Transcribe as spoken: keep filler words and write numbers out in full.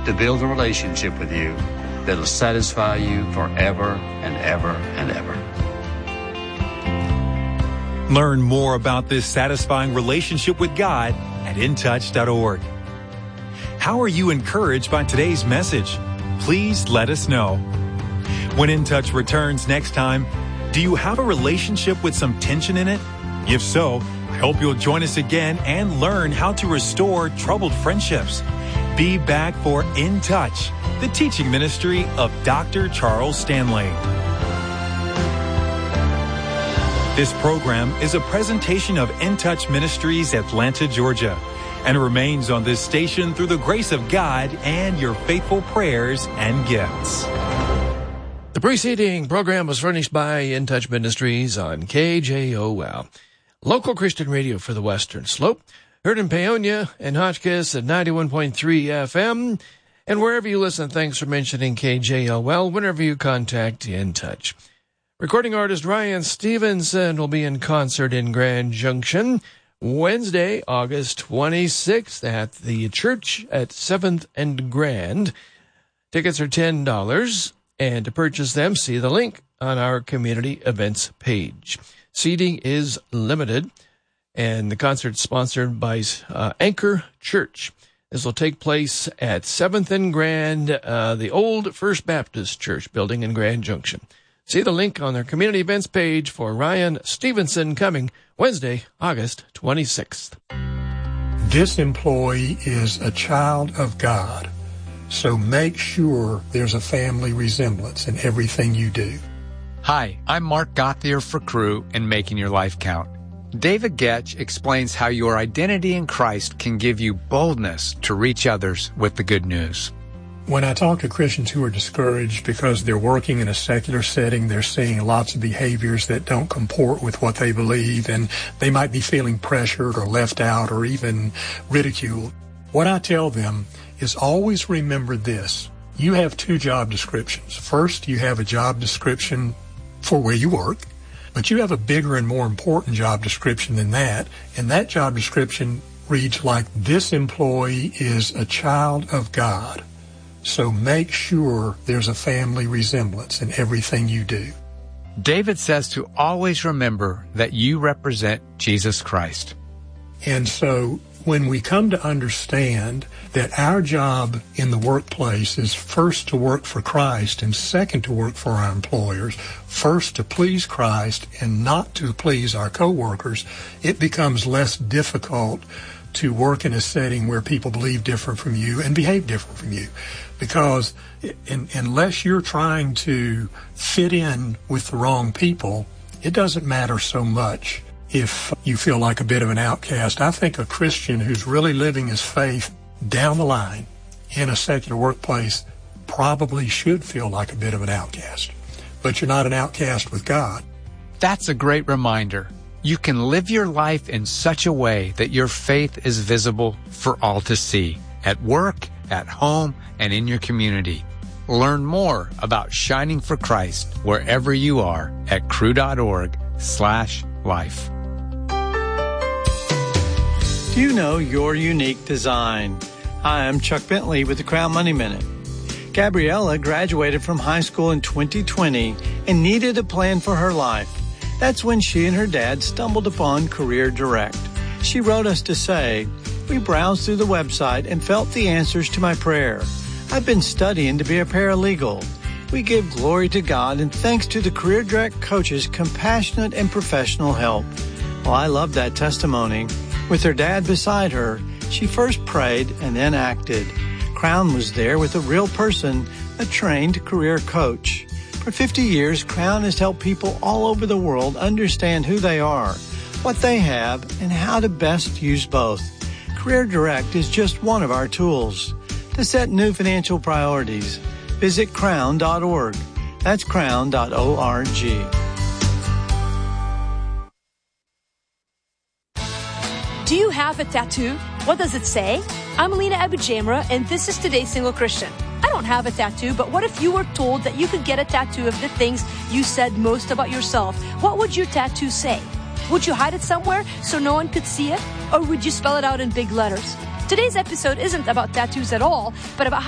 to build a relationship with you that'll satisfy you forever and ever and ever. Learn more about this satisfying relationship with God at in touch dot org. How are you encouraged by today's message? Please let us know. When In Touch returns next time, do you have a relationship with some tension in it? If so, I hope you'll join us again and learn how to restore troubled friendships. Be back for In Touch, the teaching ministry of Doctor Charles Stanley. This program is a presentation of In Touch Ministries, Atlanta, Georgia, and remains on this station through the grace of God and your faithful prayers and gifts. The preceding program was furnished by In Touch Ministries on K J O L, local Christian radio for the Western Slope, heard in Paonia and Hotchkiss at ninety-one point three F M, and wherever you listen, thanks for mentioning K J O L whenever you contact In Touch. Recording artist Ryan Stevenson will be in concert in Grand Junction Wednesday, August twenty-sixth at the church at seventh and Grand. Tickets are ten dollars, and to purchase them, see the link on our community events page. Seating is limited, and the concert's sponsored by uh, Anchor Church. This will take place at seventh and Grand, uh, the old First Baptist Church building in Grand Junction. See the link on their community events page for Ryan Stevenson coming Wednesday, August twenty-sixth. This employee is a child of God, so make sure there's a family resemblance in everything you do. Hi, I'm Mark Gauthier for Crew and Making Your Life Count. David Getch explains how your identity in Christ can give you boldness to reach others with the good news. When I talk to Christians who are discouraged because they're working in a secular setting, they're seeing lots of behaviors that don't comport with what they believe, and they might be feeling pressured or left out or even ridiculed. What I tell them is always remember this. You have two job descriptions. First, you have a job description for where you work, but you have a bigger and more important job description than that, and that job description reads like, this employee is a child of God. So make sure there's a family resemblance in everything you do. David says to always remember that you represent Jesus Christ. And so when we come to understand that our job in the workplace is first to work for Christ and second to work for our employers, first to please Christ and not to please our coworkers, it becomes less difficult to work in a setting where people believe different from you and behave different from you. Because in, unless you're trying to fit in with the wrong people, it doesn't matter so much if you feel like a bit of an outcast. I think a Christian who's really living his faith down the line in a secular workplace probably should feel like a bit of an outcast. But you're not an outcast with God. That's a great reminder. You can live your life in such a way that your faith is visible for all to see, at work, at home, and in your community. Learn more about shining for Christ wherever you are at crew.org slash life. Do you know your unique design? Hi, I'm Chuck Bentley with the Crown Money Minute. Gabriella graduated from high school in twenty twenty and needed a plan for her life. That's when she and her dad stumbled upon Career Direct. She wrote us to say, we browsed through the website and felt the answers to my prayer. I've been studying to be a paralegal. We give glory to God and thanks to the Career Direct coaches' compassionate and professional help. Well, I love that testimony. With her dad beside her, she first prayed and then acted. Crown was there with a real person, a trained career coach. For fifty years, Crown has helped people all over the world understand who they are, what they have, and how to best use both. Career Direct is just one of our tools. To set new financial priorities, visit crown dot org. That's crown dot org. Do you have a tattoo? What does it say? I'm Alina Abujamra, and this is Today's Single Christian. I don't have a tattoo, but what if you were told that you could get a tattoo of the things you said most about yourself? What would your tattoo say? Would you hide it somewhere so no one could see it? Or would you spell it out in big letters? Today's episode isn't about tattoos at all, but about how